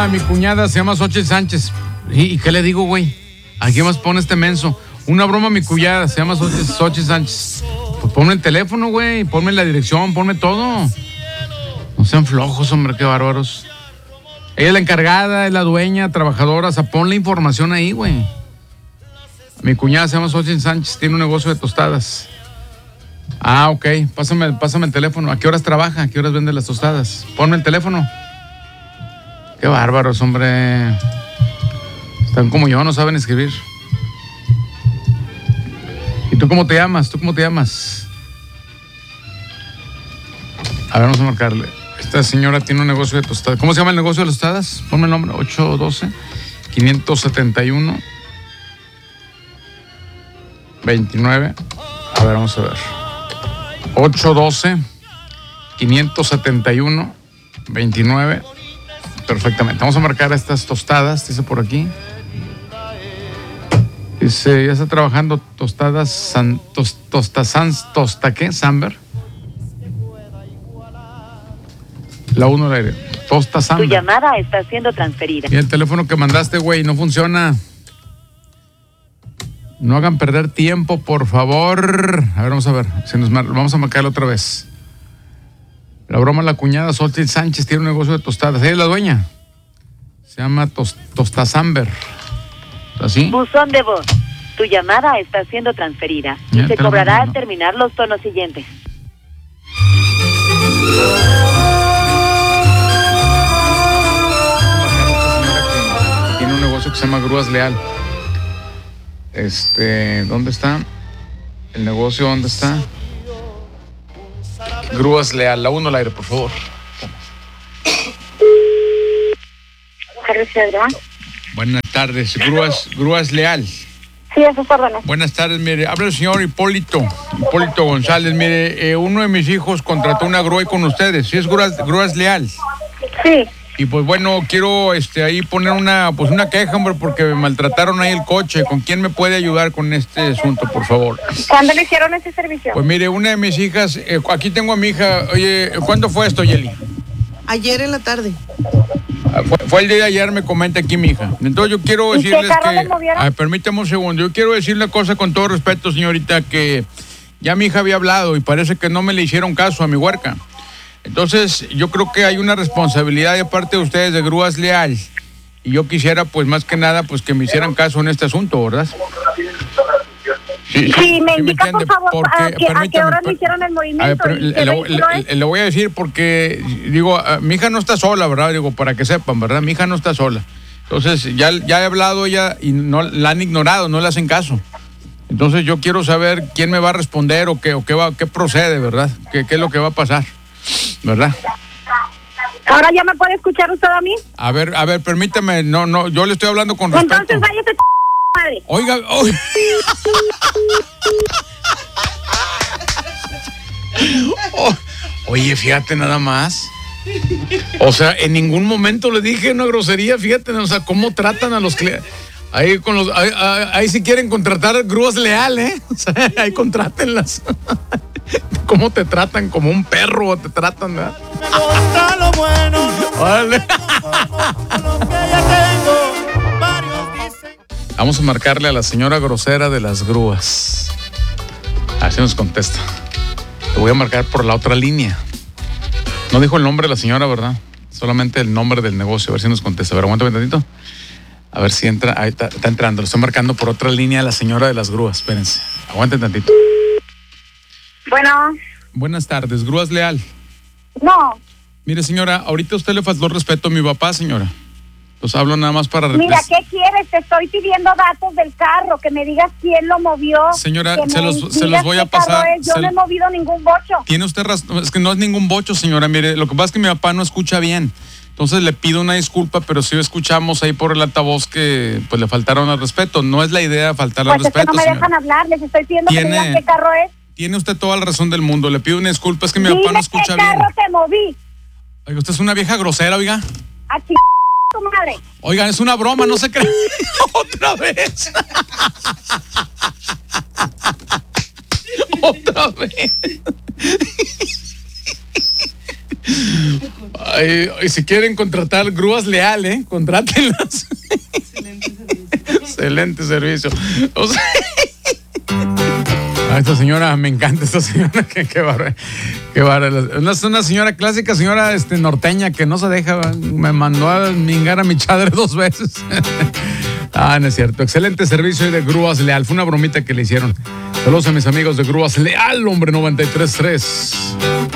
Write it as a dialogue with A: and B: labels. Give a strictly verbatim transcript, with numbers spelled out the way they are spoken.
A: broma, mi cuñada se llama Xochitl Sánchez. ¿Y, y qué le digo, güey? ¿A quién más pone este menso? Una broma, mi cuñada se llama Xochitl, Xochitl Sánchez. Pues ponme el teléfono, güey. Ponme la dirección, ponme todo. No sean flojos, hombre, qué bárbaros. Ella es la encargada, es la dueña, trabajadora. O sea, pon la información ahí, güey. Mi cuñada se llama Xochitl Sánchez, tiene un negocio de tostadas. Ah, ok. Pásame, pásame el teléfono. ¿A qué horas trabaja? ¿A qué horas vende las tostadas? Ponme el teléfono. Qué bárbaros, hombre. Están como yo, no saben escribir. ¿Y tú cómo te llamas? ¿Tú cómo te llamas? A ver, vamos a marcarle. Esta señora tiene un negocio de tostadas. ¿Cómo se llama el negocio de tostadas? Ponme el nombre. ocho uno dos, cinco siete uno, veintinueve. A ver, vamos a ver. ocho uno dos, cinco siete uno, veintinueve. Perfectamente. Vamos a marcar estas tostadas, dice por aquí. Dice, ya está trabajando tostadas, san, tos, tostasans, tosta, ¿qué? Samber. La uno al aire. Tosta Samber.
B: Tu llamada está siendo transferida.
A: Y el teléfono que mandaste, güey, no funciona. No hagan perder tiempo, por favor. A ver, vamos a ver. Si nos mar... Vamos a marcarlo otra vez. La broma, la cuñada Xochitl Sánchez tiene un negocio de tostadas. Ella es la dueña. Se llama tos, Tostasamber. ¿Así?
B: Buzón de voz. Tu llamada está siendo transferida y
A: Ya,
B: se cobrará al
A: no.
B: terminar los tonos siguientes.
A: Tiene un negocio que se llama Grúas Leal. Este, ¿dónde está? El negocio, ¿dónde está? Grúas Leal, la uno al aire, por favor. Buenas tardes, Grúas, Grúas Leal.
C: Sí, a sus órdenes.
A: Buenas tardes, mire, habla el señor Hipólito, Hipólito González. Mire, eh, uno de mis hijos contrató una grúa con ustedes, ¿sí es Grúas, Grúas Leal?
C: Sí.
A: Y pues bueno, quiero este ahí poner una pues una queja, hombre, porque me maltrataron ahí el coche. ¿Con quién me puede ayudar con este asunto, por favor?
C: ¿Cuándo le hicieron ese servicio?
A: Pues mire, una de mis hijas, eh, aquí tengo a mi hija. Oye, ¿cuándo fue esto, Yeli?
D: Ayer en la tarde.
A: Ah, fue, fue el día de ayer, me comenta aquí mi hija. Entonces yo quiero
C: ¿Y qué
A: decirles
C: carro
A: que...
C: le movieron?
A: Ah, permítame un segundo. Yo quiero decirle una cosa con todo respeto, señorita, que ya mi hija había hablado y parece que no me le hicieron caso a mi huerca. Entonces, yo creo que hay una responsabilidad de parte de ustedes de Grúas Leal. Y yo quisiera, pues, más que nada, pues, que me hicieran caso en este asunto, ¿verdad?
C: Sí, sí, me
A: sí
C: indica, por favor,
A: porque,
C: a, qué, a qué hora
A: per-
C: le hicieron el
A: a ver,
C: movimiento.
A: pero
C: ¿Y
A: le,
C: qué
A: le-
C: vehículo
A: le-
C: es?
A: le voy a decir porque, digo, a- mi hija no está sola, ¿verdad? Digo, para que sepan, ¿verdad? Mi hija no está sola. Entonces, ya, ya he hablado ella y no la han ignorado, no le hacen caso. Entonces, yo quiero saber quién me va a responder o qué, o qué, va, qué procede, ¿verdad? ¿Qué, qué es lo que va a pasar? ¿Verdad?
C: ¿Ahora ya me puede escuchar usted a mí?
A: A ver, a ver, permítame, no, no, yo le estoy hablando con respeto.
C: Entonces váyase ch... madre.
A: Oiga, oiga. Oh, oye, fíjate nada más. O sea, en ningún momento le dije una grosería, fíjate, o sea, cómo tratan a los clientes. Ahí con los, ahí, ahí, ahí si quieren contratar Grúas Leal, ¿eh? O sea, ahí contrátenlas. ¿Cómo te tratan? Como un perro te tratan, ¿verdad?
E: Lo bueno,
A: Órale.
E: lo que ya tengo, varios dicen.
A: Vamos a marcarle a la señora grosera de las grúas. Así nos contesta. Te voy a marcar por la otra línea. No dijo el nombre de la señora, ¿verdad? Solamente el nombre del negocio. A ver si nos contesta. A ver, aguántame tantito. A ver si entra. Ahí está, está entrando. Lo estoy marcando por otra línea a la señora de las grúas. Espérense. Aguanten tantito.
C: Bueno,
A: Buenas tardes. Grúas Leal.
C: no.
A: Mire, señora, ahorita a usted le faltó respeto a mi papá, señora. Pues hablo nada más para...
C: Mira, ¿qué quieres? Te estoy pidiendo datos del carro, que me digas quién lo movió.
A: Señora,
C: que
A: se
C: me
A: los- se
C: digas
A: los voy a
C: qué carro
A: pasar.
C: es. Yo
A: Se-
C: no he movido ningún bocho.
A: Tiene usted razón, es que no es ningún bocho, señora. Mire, lo que pasa es que mi papá no escucha bien. Entonces le pido una disculpa, pero sí escuchamos ahí por el altavoz que pues le faltaron al respeto. No es la idea faltarle al
C: Pues es que
A: respeto,
C: no me
A: señora.
C: dejan hablar, les estoy pidiendo que me
A: Tiene-
C: digan qué carro es.
A: Tiene usted toda la razón del mundo. Le pido una disculpa, es que mi
C: Dime
A: papá no escucha
C: qué
A: bien.
C: carro te moví.
A: Oiga, usted es una vieja grosera, oiga.
C: A ch... tu madre.
A: Oiga, es una broma, no se cree. Otra vez. Otra vez. Ay, y si quieren contratar grúas Leal, ¿eh? Contrátenlas. Excelente servicio. Excelente servicio. O sea, a esta señora, me encanta esta señora, que qué barra, qué barra. Una, una señora clásica, señora este, norteña, que no se deja, me mandó a mingar a mi chadre dos veces. Ah, no es cierto. Excelente servicio de Grúas Leal. Fue una bromita que le hicieron. Saludos a mis amigos de Grúas Leal, hombre, noventa y tres punto tres.